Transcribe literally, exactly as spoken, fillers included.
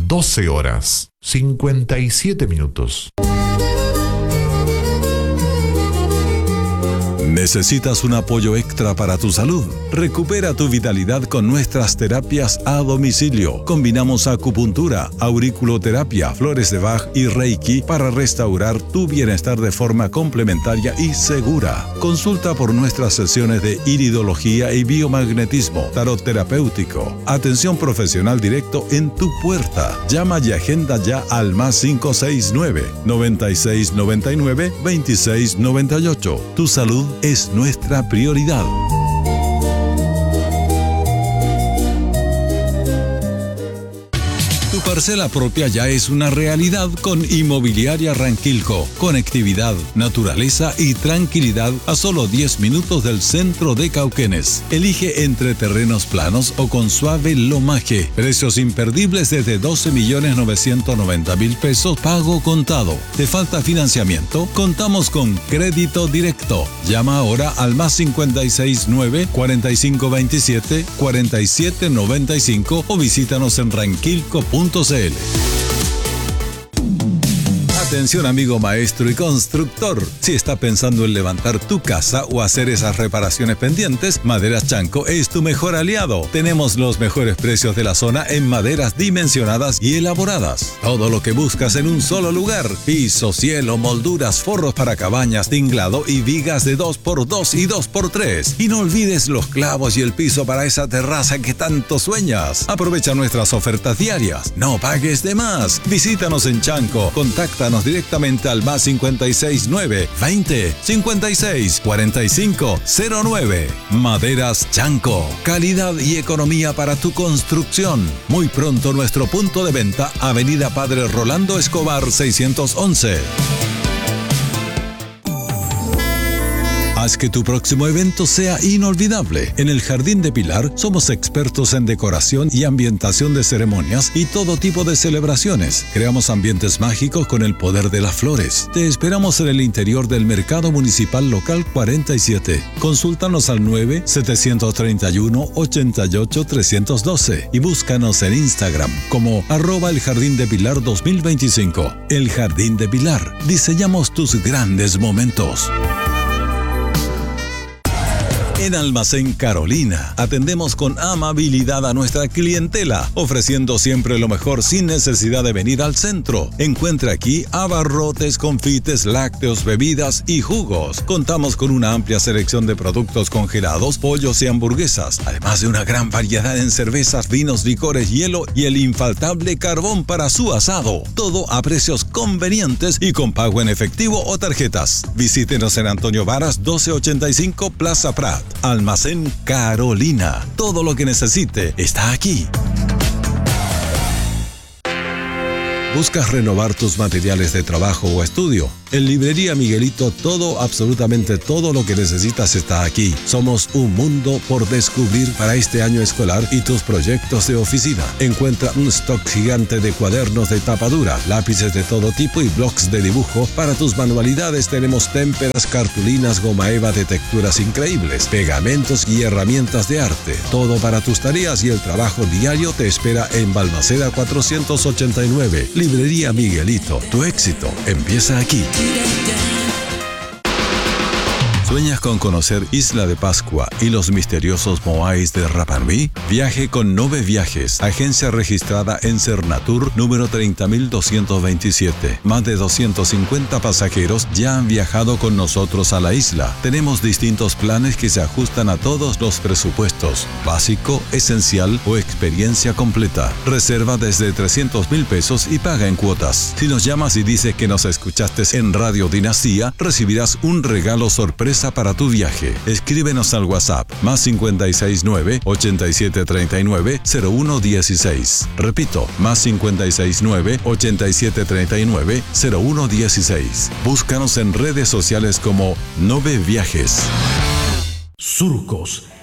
doce horas, cincuenta y siete minutos. ¿Necesitas un apoyo extra para tu salud? Recupera tu vitalidad con nuestras terapias a domicilio. Combinamos acupuntura, auriculoterapia, flores de Bach y Reiki para restaurar tu bienestar de forma complementaria y segura. Consulta por nuestras sesiones de iridología y biomagnetismo, tarot terapéutico. Atención profesional directo en tu puerta. Llama y agenda ya al más cinco seis nueve, noventa y seis noventa y nueve, veintiséis noventa y ocho. Tu salud es nuestra prioridad. Tu parcela propia ya es una realidad con Inmobiliaria Ranquilco. Conectividad, naturaleza y tranquilidad a solo diez minutos del centro de Cauquenes. Elige entre terrenos planos o con suave lomaje. Precios imperdibles desde doce millones novecientos noventa mil pesos pago contado. ¿Te falta financiamiento? Contamos con crédito directo. Llama ahora al más cincuenta y seis nueve, cuarenta y cinco veintisiete, cuarenta y siete noventa y cinco o visítanos en ranquilco punto c l. Atención amigo maestro y constructor. Si está pensando en levantar tu casa o hacer esas reparaciones pendientes, Maderas Chanco es tu mejor aliado. Tenemos los mejores precios de la zona en maderas dimensionadas y elaboradas. Todo lo que buscas en un solo lugar. Piso, cielo, molduras, forros para cabañas, tinglado y vigas de dos por dos y dos por tres. Y no olvides los clavos y el piso para esa terraza que tanto sueñas. Aprovecha nuestras ofertas diarias. No pagues de más. Visítanos en Chanco. Contáctanos directamente al más cincuenta y seis nueve, veinte, cincuenta y seis, cuarenta y cinco, cero nueve. Maderas Chanco. Calidad y economía para tu construcción. Muy pronto nuestro punto de venta, Avenida Padre Rolando Escobar seiscientos once. Haz que tu próximo evento sea inolvidable. En el Jardín de Pilar somos expertos en decoración y ambientación de ceremonias y todo tipo de celebraciones. Creamos ambientes mágicos con el poder de las flores. Te esperamos en el interior del Mercado Municipal Local cuarenta y siete. Consúltanos al nueve, setecientos treinta y uno, ochenta y ocho, trescientos doce y búscanos en Instagram como arroba el Jardín de Pilar dos mil veinticinco. El Jardín de Pilar. Diseñamos tus grandes momentos. En Almacén Carolina atendemos con amabilidad a nuestra clientela, ofreciendo siempre lo mejor sin necesidad de venir al centro. Encuentra aquí abarrotes, confites, lácteos, bebidas y jugos. Contamos con una amplia selección de productos congelados, pollos y hamburguesas, además de una gran variedad en cervezas, vinos, licores, hielo y el infaltable carbón para su asado. Todo a precios convenientes y con pago en efectivo o tarjetas. Visítenos en Antonio Varas doce ochenta y cinco Plaza Prat. Almacén Carolina. Todo lo que necesite está aquí. ¿Buscas renovar tus materiales de trabajo o estudio? En Librería Miguelito todo, absolutamente todo lo que necesitas está aquí. Somos un mundo por descubrir para este año escolar y tus proyectos de oficina. Encuentra un stock gigante de cuadernos de tapa dura, lápices de todo tipo y blocks de dibujo. Para tus manualidades tenemos témperas, cartulinas, goma eva de texturas increíbles, pegamentos y herramientas de arte. Todo para tus tareas y el trabajo diario te espera en Balmaceda cuatrocientos ochenta y nueve. Librería Miguelito, tu éxito empieza aquí. ¿Sueñas con conocer Isla de Pascua y los misteriosos moais de Rapa Nui? Viaje con Nove Viajes, agencia registrada en Cernatur número treinta mil doscientos veintisiete. Más de doscientos cincuenta pasajeros ya han viajado con nosotros a la isla. Tenemos distintos planes que se ajustan a todos los presupuestos: básico, esencial o experiencia completa. Reserva desde trescientos mil pesos y paga en cuotas. Si nos llamas y dices que nos escuchaste en Radio Dinastía, recibirás un regalo sorpresa para tu viaje. Escríbenos al WhatsApp más cincuenta y seis nueve, ochenta y siete treinta y nueve, cero uno dieciséis. Repito, más cincuenta y seis nueve, ochenta y siete treinta y nueve, cero uno dieciséis. Búscanos en redes sociales como Nove Viajes. Surcos,